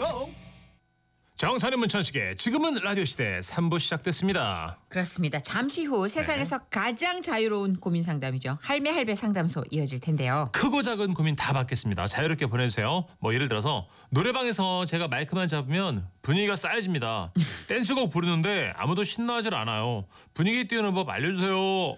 go. 정선의 문천식의 지금은 라디오 시대 3부 시작됐습니다. 그렇습니다. 잠시 후 세상에서 가장 자유로운 고민 상담이죠. 할매 할배 상담소 이어질 텐데요. 크고 작은 고민 다 받겠습니다. 자유롭게 보내주세요. 뭐 예를 들어서 노래방에서 제가 마이크만 잡으면 분위기가 싸해집니다. 댄스곡 부르는데 아무도 신나하질 않아요. 분위기 띄우는 법 알려주세요.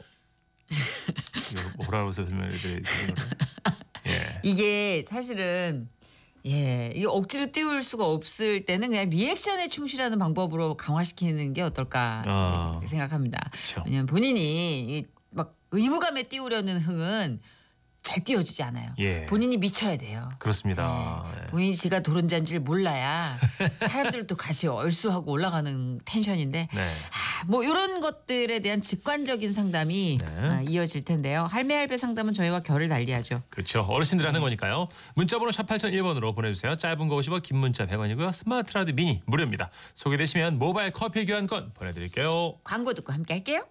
이거 뭐라고 설명해드리지? 예. 이게 사실은 이게 억지로 띄울 수가 없을 때는 그냥 리액션에 충실하는 방법으로 강화시키는 게 어떨까 생각합니다. 그쵸. 왜냐하면 본인이 막 의무감에 띄우려는 흥은 잘 띄워지지 않아요. 예. 본인이 미쳐야 돼요. 그렇습니다. 예. 본인이 지가 도른자인지를 몰라야 사람들도 같이 얼쑤하고 올라가는 텐션인데 네. 뭐 이런 것들에 대한 직관적인 상담이 네. 이어질 텐데요. 할매 할배 상담은 저희와 결을 달리하죠. 그렇죠. 어르신들 하는 거니까요. 문자번호 샵 8001번으로 보내주세요. 짧은 거 50원, 긴 문자 100원이고요. 스마트 라디오 미니 무료입니다. 소개되시면 모바일 커피 교환권 보내드릴게요. 광고 듣고 함께 할게요.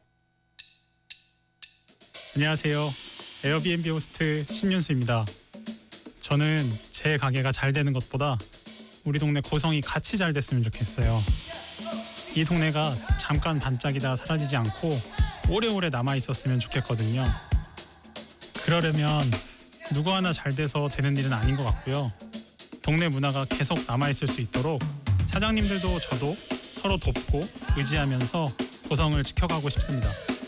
안녕하세요. 에어비앤비 호스트 신윤수입니다. 저는 제 가게가 잘 되는 것보다 우리 동네 고성이 같이 잘 됐으면 좋겠어요. 이 동네가 잠깐 반짝이다 사라지지 않고 오래오래 남아있었으면 좋겠거든요. 그러려면 누구 하나 잘 돼서 되는 일은 아닌 것 같고요. 동네 문화가 계속 남아있을 수 있도록 사장님들도 저도 서로 돕고 의지하면서 고성을 지켜가고 싶습니다.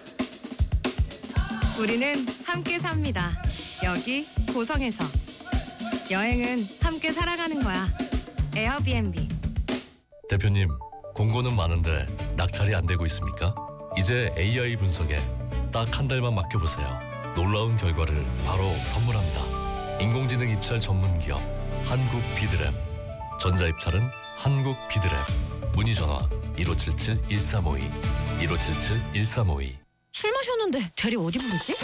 우리는 함께 삽니다. 여기 고성에서. 여행은 함께 살아가는 거야. 에어비앤비. 대표님, 공고는 많은데 낙찰이 안 되고 있습니까? 이제 AI 분석에 딱 한 달만 맡겨보세요. 놀라운 결과를 바로 선물합니다. 인공지능 입찰 전문 기업 한국 비드랩. 전자 입찰은 한국 비드랩. 문의 전화 1577-1352 1577-1352. 술 마셨는데 대리 어디 부르지?